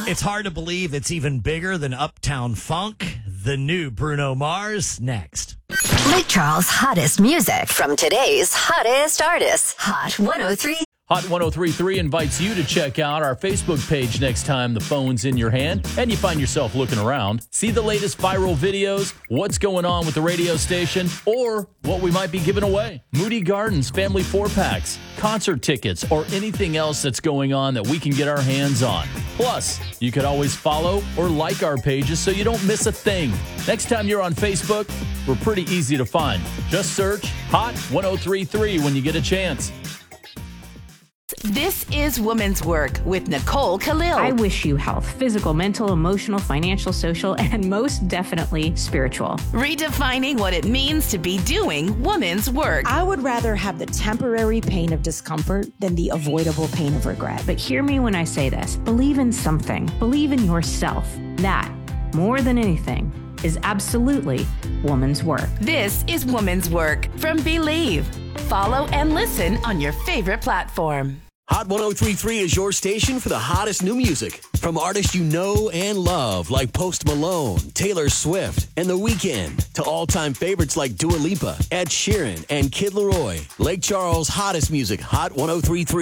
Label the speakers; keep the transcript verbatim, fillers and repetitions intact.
Speaker 1: It's hard to believe it's even bigger than Uptown Funk. The new Bruno Mars next.
Speaker 2: Lake Charles' hottest music from today's hottest artists. Hot one oh three.
Speaker 3: Hot one oh three point three invites you to check out our Facebook page next time the phone's in your hand and you find yourself looking around. See the latest viral videos, what's going on with the radio station, or what we might be giving away. Moody Gardens family four-packs, concert tickets, or anything else that's going on that we can get our hands on. Plus, you could always follow or like our pages so you don't miss a thing. Next time you're on Facebook, we're pretty easy to find. Just search Hot one oh three point three when you get a chance.
Speaker 4: This is Woman's Work with Nicole Khalil.
Speaker 5: I wish you health, physical, mental, emotional, financial, social, and most definitely spiritual.
Speaker 4: Redefining what it means to be doing woman's work.
Speaker 6: I would rather have the temporary pain of discomfort than the avoidable pain of regret.
Speaker 5: But hear me when I say this. Believe in something. Believe in yourself. That, more than anything, is absolutely woman's work.
Speaker 4: This is Woman's Work from Believe. Follow and listen on your favorite platform.
Speaker 7: Hot one oh three point three is your station for the hottest new music from artists you know and love like Post Malone, Taylor Swift, and The Weeknd to all-time favorites like Dua Lipa, Ed Sheeran, and Kid Laroi. Lake Charles' hottest music, Hot one oh three point three.